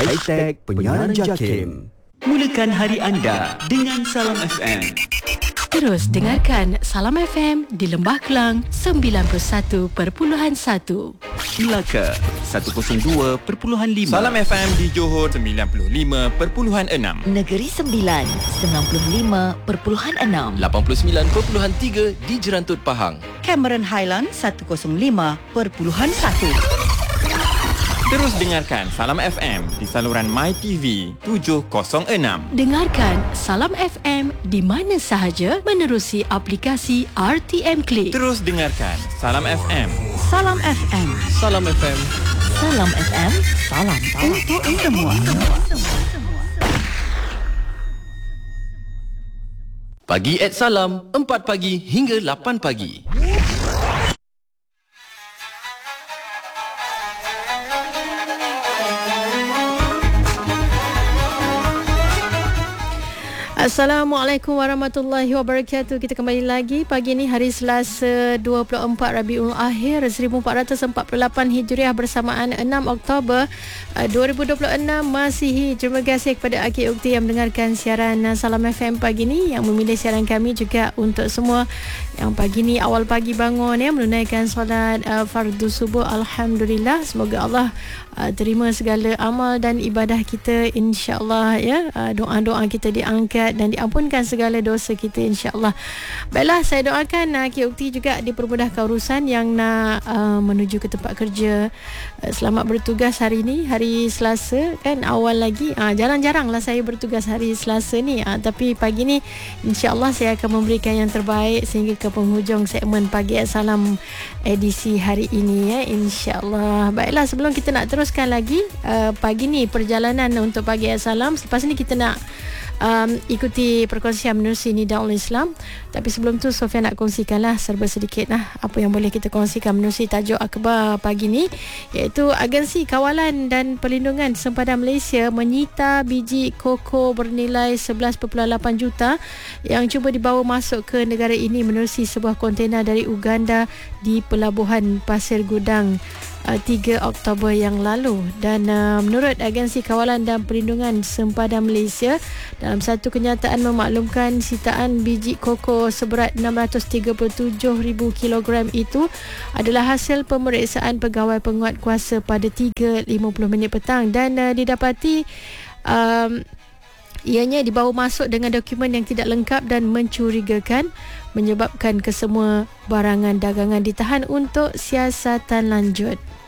High-tech penyiaran JAKIM. Mulakan hari anda dengan Salam FM. Terus dengarkan Salam FM di Lembah Kelang 91.1, Melaka 102.5, Salam FM di Johor 95.6, Negeri Sembilan 95.6, 89.3 di Jerantut Pahang, Cameron Highland 105.1. Terus dengarkan Salam FM di saluran MyTV 706. Dengarkan Salam FM di mana sahaja menerusi aplikasi RTM Click. Terus dengarkan Salam FM. Salam FM. Salam FM. Salam FM. Salam Untuk semua. Pagi at Salam, 4 pagi hingga 8 pagi. Assalamualaikum warahmatullahi wabarakatuh. Kita kembali lagi pagi ini hari Selasa 24 Rabiul Akhir 1448 Hijriah bersamaan 6 Oktober 2026 Masihi. Terima kasih kepada Akid Ukti yang mendengarkan siaran Salam FM pagi ini, yang memilih siaran kami, juga untuk semua yang pagi ni awal pagi bangun ya menunaikan solat fardu subuh. Alhamdulillah, semoga Allah terima segala amal dan ibadah kita, insya-Allah ya. Doa-doa kita diangkat dan diampunkan segala dosa kita, insya-Allah. Baiklah, saya doakan Akid Ukti juga dipermudahkan urusan yang nak menuju ke tempat kerja. Selamat bertugas hari ini, hari Selasa kan, awal lagi. Jarang-jaranglah saya bertugas hari Selasa ni, tapi pagi ni insya-Allah saya akan memberikan yang terbaik sehingga ke penghujung segmen Pagi Salam edisi hari ini ya, insya-Allah. Baiklah, sebelum kita nak teruskan lagi pagi ni perjalanan untuk Pagi Salam, selepas ni kita nak ikuti perkongsian menerusi Nidaul Islam. Tapi sebelum tu Sofia nak kongsikanlah serba sedikit apa yang boleh kita kongsikan menerusi tajuk akhbar pagi ni, iaitu Agensi Kawalan dan Perlindungan Sempadan Malaysia menyita biji koko bernilai 11.8 juta yang cuba dibawa masuk ke negara ini menerusi sebuah kontena dari Uganda di Pelabuhan Pasir Gudang 3 Oktober yang lalu. Dan menurut Agensi Kawalan dan Perlindungan Sempadan Malaysia, dalam satu kenyataan memaklumkan sitaan biji koko seberat 637,000 kilogram itu adalah hasil pemeriksaan pegawai penguat kuasa pada 3.50 minit petang, dan didapati ianya dibawa masuk dengan dokumen yang tidak lengkap dan mencurigakan, menyebabkan kesemua barangan dagangan ditahan untuk siasatan lanjut.